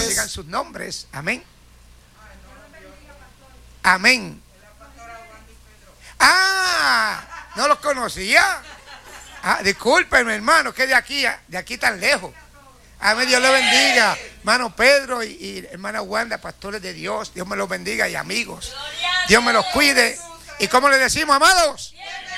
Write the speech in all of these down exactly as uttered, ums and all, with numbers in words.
digan sus nombres. Amén. Amén. Ah, no los conocía. Ah, discúlpenme, hermano, que de aquí, de aquí tan lejos. Amén, Dios le bendiga. Hermano Pedro y, y hermana Wanda, pastores de Dios. Dios me los bendiga y amigos. Dios me los cuide. ¿Y cómo le decimos, amados?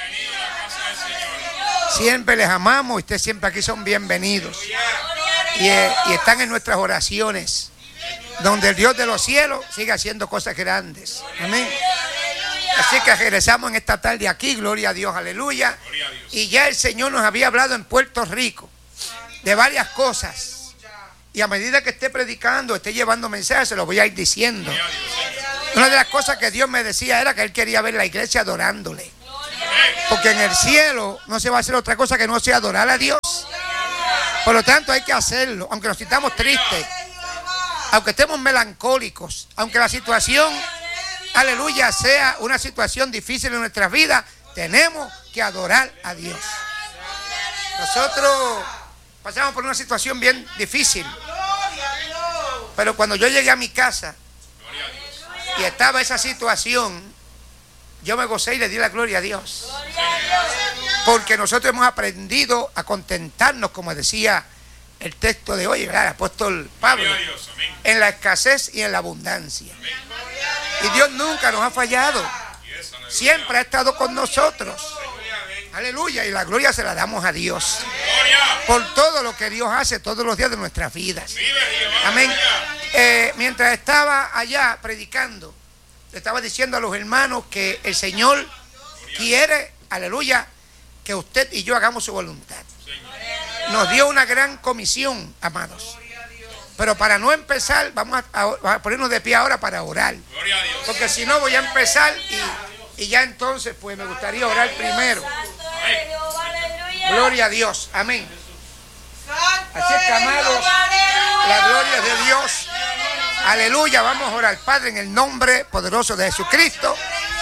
Siempre les amamos. Ustedes siempre aquí son bienvenidos. Y, eh, y están en nuestras oraciones, donde el Dios de los cielos sigue haciendo cosas grandes. Amén. Así que regresamos en esta tarde aquí, gloria a Dios, aleluya. Y ya el Señor nos había hablado en Puerto Rico de varias cosas. Y a medida que esté predicando, esté llevando mensajes, se los voy a ir diciendo. Una de las cosas que Dios me decía era que Él quería ver la iglesia adorándole. Porque en el cielo no se va a hacer otra cosa que no sea adorar a Dios. Por lo tanto hay que hacerlo, aunque nos sintamos tristes, aunque estemos melancólicos, aunque la situación, aleluya, sea una situación difícil en nuestras vidas, tenemos que adorar a Dios. Nosotros pasamos por una situación bien difícil, pero cuando yo llegué a mi casa y estaba esa situación, yo me gocé y le di la gloria a Dios. Porque nosotros hemos aprendido a contentarnos, como decía el texto de hoy, ¿verdad? El apóstol Pablo, en la escasez y en la abundancia. Y Dios nunca nos ha fallado. Siempre ha estado con nosotros. Aleluya. Y la gloria se la damos a Dios por todo lo que Dios hace todos los días de nuestras vidas. Amén. Eh, mientras estaba allá predicando, le estaba diciendo a los hermanos que el Señor quiere, aleluya, que usted y yo hagamos su voluntad. Nos dio una gran comisión, amados. Pero para no empezar, vamos a, a, a ponernos de pie ahora para orar. Porque si no voy a empezar y, y ya entonces pues me gustaría orar primero. Gloria a Dios. Amén. Así es que, amados, la gloria es de Dios. Aleluya. Vamos a orar. Padre, en el nombre poderoso de Jesucristo,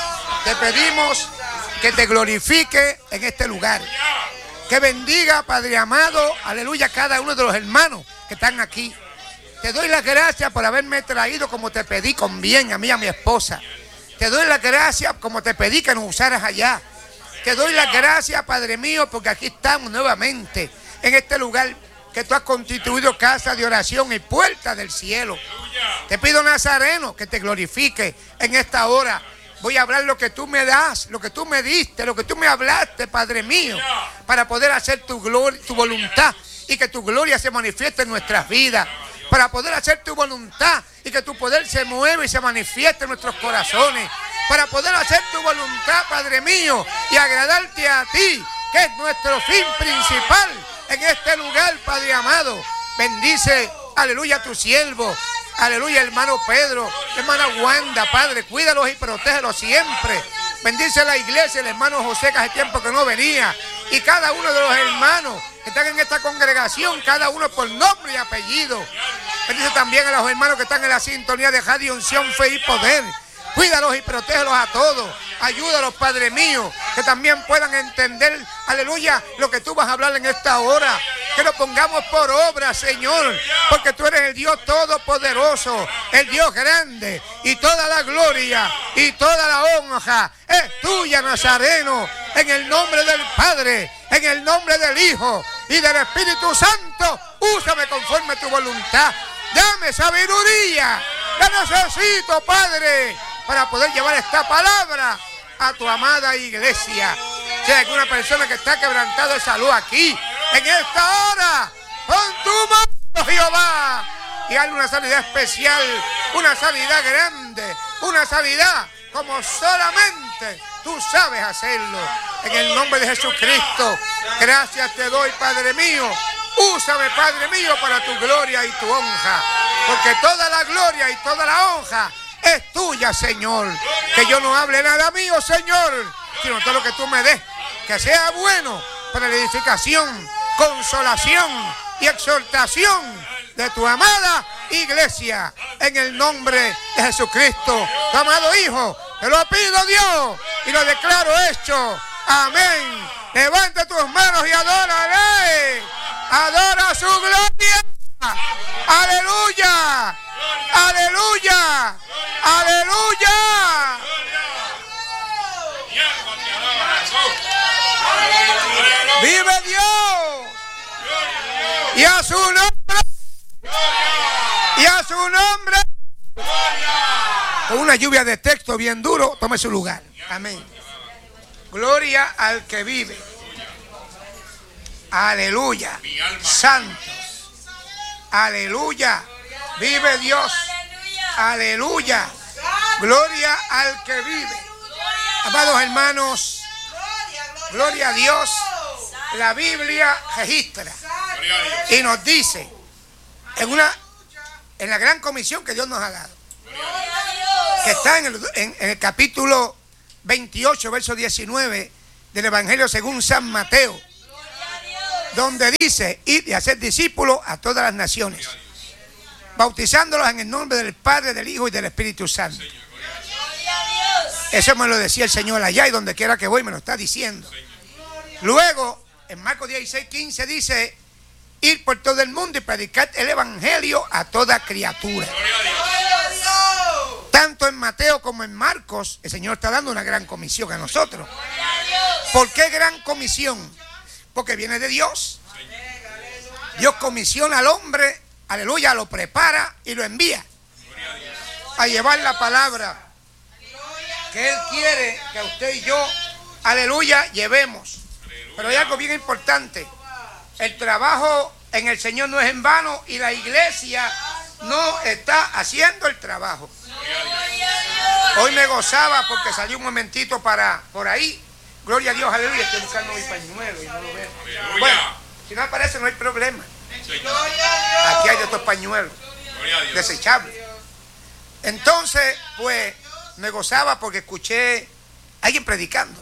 te pedimos que te glorifique en este lugar. Que bendiga, Padre amado, aleluya, cada uno de los hermanos que están aquí. Te doy las gracias por haberme traído como te pedí con bien a mí y a mi esposa. Te doy las gracias como te pedí que nos usaras allá. Te doy las gracias, Padre mío, porque aquí estamos nuevamente en este lugar que tú has constituido casa de oración y puerta del cielo. Te pido, Nazareno, que te glorifique en esta hora. Voy a hablar lo que tú me das, lo que tú me diste, lo que tú me hablaste, Padre mío, para poder hacer tu gloria, tu voluntad y que tu gloria se manifieste en nuestras vidas. Para poder hacer tu voluntad y que tu poder se mueva y se manifieste en nuestros corazones. Para poder hacer tu voluntad, Padre mío, y agradarte a ti, que es nuestro fin principal en este lugar, Padre amado. Bendice, aleluya, a tu siervo. Aleluya, hermano Pedro, hermana Wanda, Padre, cuídalos y protégelos siempre. Bendice la iglesia, el hermano José, que hace tiempo que no venía. Y cada uno de los hermanos que están en esta congregación, cada uno por nombre y apellido. Bendice también a los hermanos que están en la sintonía de Radio Unción, Fe y Poder. Cuídalos y protégelos a todos. Ayúdalos, Padre mío, que también puedan entender, aleluya, lo que tú vas a hablar en esta hora. Que lo pongamos por obra, Señor, porque tú eres el Dios todopoderoso, el Dios grande, y toda la gloria y toda la honra es tuya, Nazareno, en el nombre del Padre, en el nombre del Hijo y del Espíritu Santo. Úsame conforme a tu voluntad. Dame sabiduría, la necesito, Padre, para poder llevar esta palabra a tu amada iglesia. Si hay alguna persona que está quebrantada de salud aquí, en esta hora, pon tu mano, Jehová, y hazle una sanidad especial, una sanidad grande, una sanidad como solamente tú sabes hacerlo. En el nombre de Jesucristo, gracias te doy, Padre mío. Úsame, Padre mío, para tu gloria y tu honra, porque toda la gloria y toda la honra es tuya, Señor. Que yo no hable nada mío, Señor, sino todo lo que tú me des, que sea bueno para la edificación, consolación y exhortación de tu amada iglesia. En el nombre de Jesucristo, tu amado Hijo, te lo pido, Dios, y lo declaro hecho. Amén. Levanta tus manos y adórale. Adora su gloria. aleluya, aleluya, aleluya. Vive Dios. Y a su nombre. Y a su nombre. Con una lluvia de texto bien duro, tome su lugar. Amén. Gloria al que vive. Aleluya. Santos. Aleluya. Vive Dios. Aleluya. Gloria al que vive. Amados hermanos, gloria a Dios. La Biblia registra y nos dice en una en la gran comisión que Dios nos ha dado, que está en el, en, en el capítulo veintiocho, verso diecinueve del Evangelio según San Mateo, donde dice: id y hacer discípulos a todas las naciones, bautizándolos en el nombre del Padre, del Hijo y del Espíritu Santo. Eso me lo decía el Señor allá, y donde quiera que voy me lo está diciendo. Luego, en Marcos dieciséis, quince dice: ir por todo el mundo y predicar el Evangelio a toda criatura. Tanto en Mateo como en Marcos, el Señor está dando una gran comisión a nosotros. ¿Por qué gran comisión? Porque viene de Dios. Dios comisiona al hombre, aleluya, lo prepara y lo envía a llevar la palabra que Él quiere que usted y yo, aleluya, llevemos. Pero hay algo bien importante: el trabajo en el Señor no es en vano, y la iglesia no está haciendo el trabajo. Hoy me gozaba porque salí un momentito para por ahí. Gloria a Dios, aleluya. Estoy buscando mi pañuelo y no lo veo. Bueno, si no aparece no hay problema. Aquí hay de estos pañuelos desechables. Entonces, pues, me gozaba porque escuché a alguien predicando.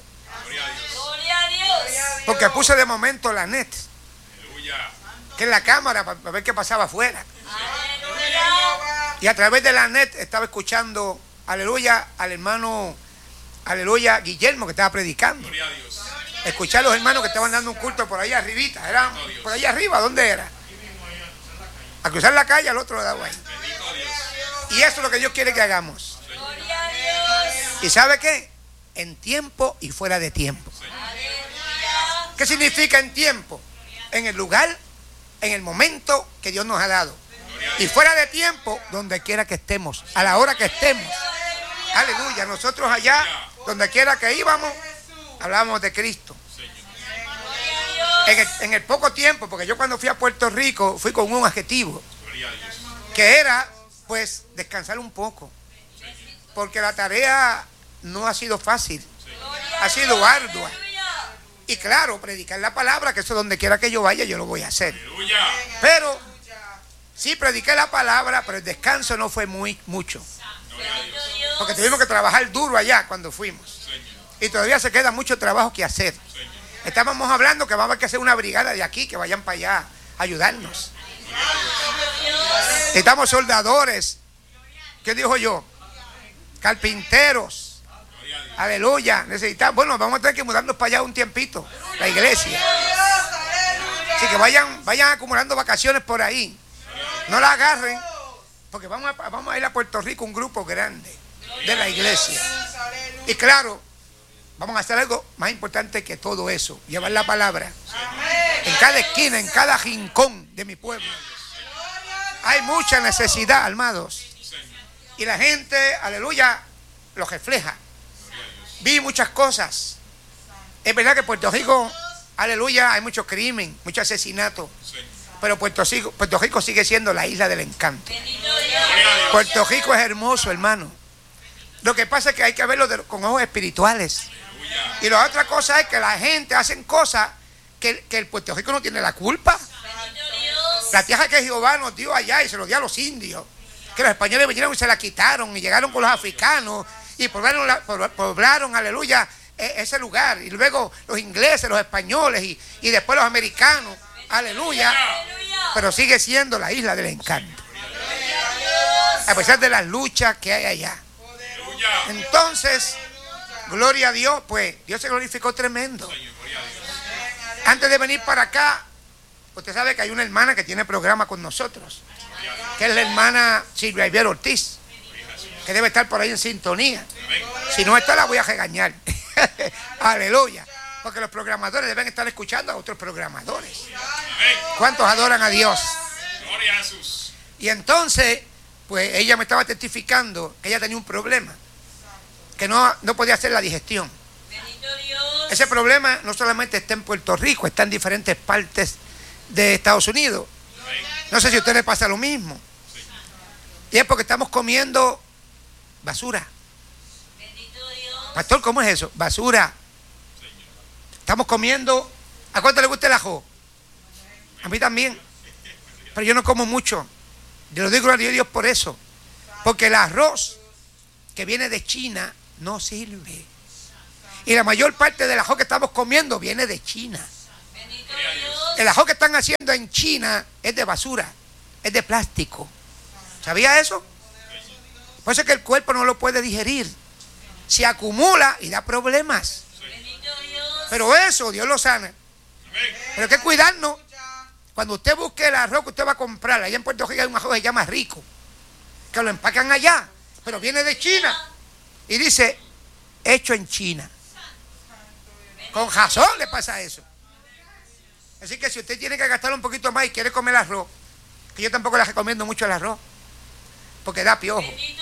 Porque puse de momento la net, que es la cámara, para ver qué pasaba afuera. Y a través de la net estaba escuchando, aleluya, al hermano, aleluya, Guillermo, que estaba predicando. Escuché a los hermanos que estaban dando un culto por ahí arribita. Era por ahí arriba, ¿dónde era? A cruzar la calle, al otro lado ahí. Y eso es lo que Dios quiere que hagamos. ¿Y sabe qué? En tiempo y fuera de tiempo. ¿Qué significa en tiempo? En el lugar, en el momento que Dios nos ha dado. Y fuera de tiempo, donde quiera que estemos, a la hora que estemos. Aleluya. Nosotros allá, donde quiera que íbamos, hablábamos de Cristo. En el, en el poco tiempo, porque yo cuando fui a Puerto Rico fui con un adjetivo, que era, pues, descansar un poco. Porque la tarea no ha sido fácil, ha sido ardua. Y claro, predicar la palabra, que eso donde quiera que yo vaya, yo lo voy a hacer. Pero sí prediqué la palabra, pero el descanso no fue muy mucho. Porque tuvimos que trabajar duro allá cuando fuimos. Y todavía se queda mucho trabajo que hacer. Estábamos hablando que vamos a haber que hacer una brigada de aquí, que vayan para allá a ayudarnos. Necesitamos soldadores. ¿Qué dijo yo? Carpinteros. Aleluya. Necesitamos, bueno, vamos a tener que mudarnos para allá un tiempito, la iglesia. Así que vayan, vayan acumulando vacaciones por ahí. No la agarren, porque vamos a, vamos a ir a Puerto Rico, un grupo grande de la iglesia. Y claro, vamos a hacer algo más importante que todo eso: llevar la palabra en cada esquina, en cada rincón de mi pueblo. Hay mucha necesidad, amados, y la gente, aleluya, lo refleja. Vi muchas cosas. Es verdad que Puerto Rico, aleluya, hay mucho crimen, mucho asesinato. Pero Puerto Rico, Puerto Rico sigue siendo la isla del encanto. Puerto Rico es hermoso, hermano. Lo que pasa es que hay que verlo de, con ojos espirituales. Y la otra cosa es que la gente hace cosas que, que el Puerto Rico no tiene la culpa. La tierra que Jehová nos dio allá y se lo dio a los indios, que los españoles vinieron y se la quitaron y llegaron con los africanos y poblaron, la, poblaron, aleluya, ese lugar. Y luego los ingleses, los españoles y, y después los americanos, aleluya. Pero sigue siendo la isla del encanto, a pesar de las luchas que hay allá. Entonces, gloria a Dios, pues Dios se glorificó tremendo. Antes de venir para acá, Usted sabe que hay una hermana que tiene programa con nosotros, que es la hermana Silvia Iber Ortiz, que debe estar por ahí en sintonía. Si no está, la voy a regañar. Aleluya. Porque los programadores deben estar escuchando a otros programadores. ¿Cuántos adoran a Dios? Gloria a Jesús. Y entonces, pues ella me estaba testificando que ella tenía un problema, que no, no podía hacer la digestión. Ese problema no solamente está en Puerto Rico, está en diferentes partes de Estados Unidos. No sé si a usted le pasa lo mismo. Y es porque estamos comiendo basura. Pastor, ¿cómo es eso? Basura. Estamos comiendo. ¿A cuánto le gusta el ajo? A mí también. Pero yo no como mucho. Yo lo digo a Dios por eso. Porque el arroz que viene de China no sirve. Y la mayor parte del ajo que estamos comiendo viene de China. El ajo que están haciendo en China es de basura, es de plástico. ¿Sabía eso? Por eso es que el cuerpo no lo puede digerir. Se acumula y da problemas. Pero eso Dios lo sana. Pero hay que cuidarnos. Cuando usted busque el arroz que usted va a comprar, allá en Puerto Rico hay un arroz que se llama rico, que lo empacan allá, pero viene de China y dice hecho en China. Con razón le pasa eso. Así que si usted tiene que gastar un poquito más y quiere comer arroz, que yo tampoco le recomiendo mucho el arroz, porque da piojo.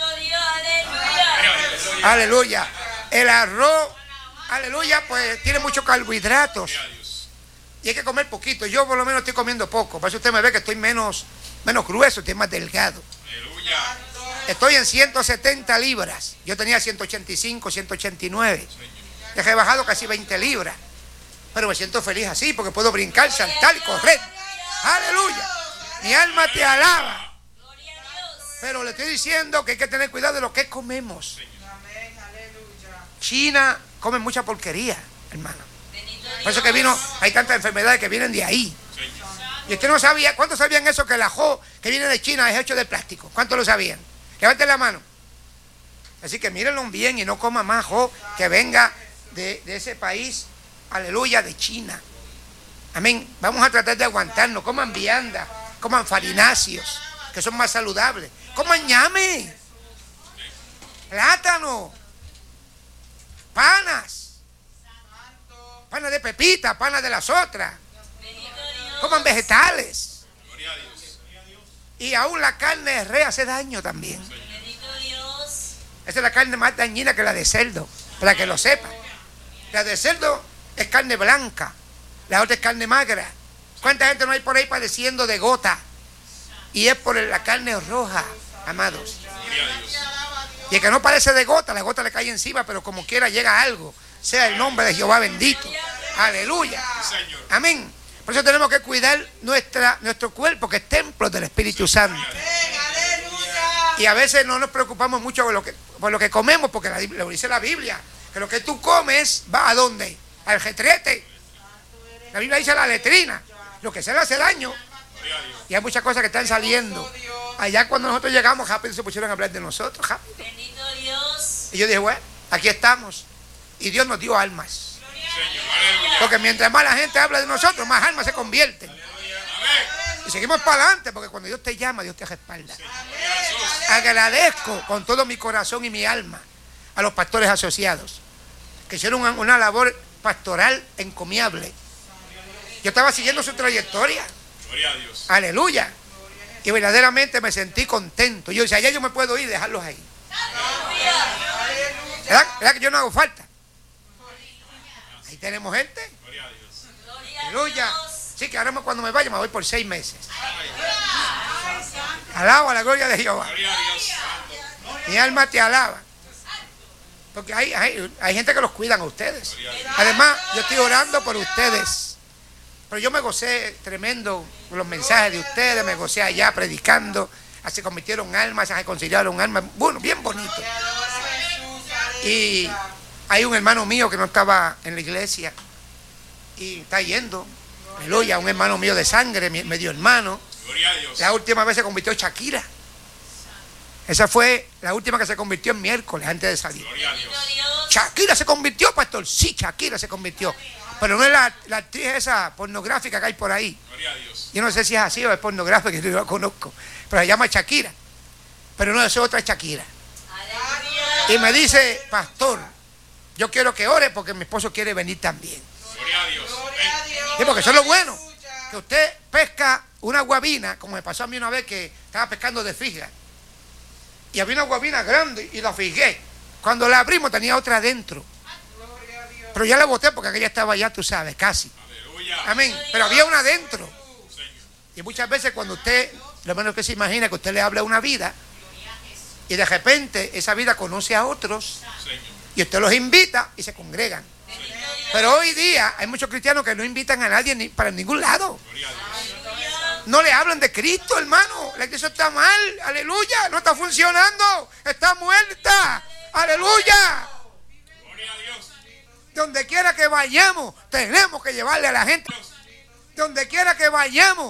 Aleluya. Aleluya. El arroz, aleluya, pues tiene muchos carbohidratos. Y hay que comer poquito. Yo por lo menos estoy comiendo poco. Por eso usted me ve que estoy menos, menos grueso, estoy más delgado. Aleluya. Estoy en ciento setenta libras. Yo tenía ciento ochenta y cinco, ciento ochenta y nueve. He rebajado casi veinte libras. Pero me siento feliz así porque puedo brincar, saltar y correr. Aleluya. Mi alma te alaba. Pero le estoy diciendo que hay que tener cuidado de lo que comemos. China come mucha porquería, hermano. Por eso que vino, hay tantas enfermedades que vienen de ahí. Y usted no sabía, ¿cuántos sabían eso? Que el ajo que viene de China es hecho de plástico. ¿Cuántos lo sabían? Levanten la mano. Así que mírenlo bien y no coma más ajo que venga de, de ese país, aleluya, de China. Amén. Vamos a tratar de aguantarnos. Coman vianda, coman farináceos, que son más saludables. Coman ñame, plátano, panas. Pana de pepita, pana de las otras. Coman vegetales. Y aún la carne de res hace daño también. Esa es la carne más dañina que la de cerdo, para que lo sepan. La de cerdo es carne blanca, la otra es carne magra. ¿Cuánta gente no hay por ahí padeciendo de gota? Y es por la carne roja, amados. Y el que no padece de gota, la gota le cae encima, pero como quiera llega algo. Sea el nombre de Jehová bendito. Aleluya. Amén. Por eso tenemos que cuidar nuestra, nuestro cuerpo, que es templo del Espíritu Santo. Y a veces no nos preocupamos mucho por lo que, por lo que comemos, porque la, lo dice la Biblia, que lo que tú comes va a dónde, al retrete. La Biblia dice a la letrina, lo que se le hace daño. Y hay muchas cosas que están saliendo. Allá cuando nosotros llegamos, rápido se pusieron a hablar de nosotros, rápido. Y yo dije, bueno, aquí estamos. Y Dios nos dio almas. Porque mientras más la gente habla de nosotros, más almas se convierten. Y seguimos para adelante, porque cuando Dios te llama, Dios te respalda. Agradezco con todo mi corazón y mi alma a los pastores asociados, que hicieron una, una labor pastoral encomiable. Yo estaba siguiendo su trayectoria. Aleluya. Y verdaderamente me sentí contento. Yo decía, allá yo me puedo ir y dejarlos ahí. ¿Verdad? ¿Verdad que yo no hago falta? Ahí tenemos gente. Aleluya. Sí, que ahora cuando me vaya me voy por seis meses. Alaba la gloria de Jehová. Mi alma te alaba. Porque hay, hay, hay gente que los cuidan a ustedes. Además, yo estoy orando por ustedes. Pero yo me gocé tremendo con los mensajes de ustedes. Me gocé allá predicando. Se convirtieron almas, se reconciliaron almas. Bueno, bien bonito. Y hay un hermano mío que no estaba en la iglesia y está yendo. Aleluya, un hermano mío de sangre, medio hermano. La última vez se convirtió en Shakira. Esa fue la última que se convirtió en miércoles antes de salir. Shakira se convirtió, pastor. Sí, Shakira se convirtió. Pero no es la, la actriz esa pornográfica que hay por ahí. Gloria a Dios. Yo no sé si es así o es pornográfica, que yo no la conozco. Pero se llama Shakira. Pero no, es otra Shakira. Y me dice, pastor, yo quiero que ore porque mi esposo quiere venir también. Gloria a Dios. Sí, porque eso es lo bueno. Que usted pesca una guabina, como me pasó a mí una vez que estaba pescando de fija. Y había una guabina grande y la fijé. Cuando la abrimos tenía otra adentro. Pero ya la boté porque aquella estaba ya, tú sabes, casi. Aleluya. Amén. Pero había una adentro. Y muchas veces cuando usted, lo menos que se imagina que usted le habla una vida y de repente esa vida conoce a otros y usted los invita y se congregan. Pero hoy día hay muchos cristianos que no invitan a nadie ni para ningún lado. No le hablan de Cristo, hermano. La iglesia está mal. Aleluya. No está funcionando. Está muerta. Aleluya. Donde quiera que vayamos, tenemos que llevarle a la gente. Donde quiera que vayamos,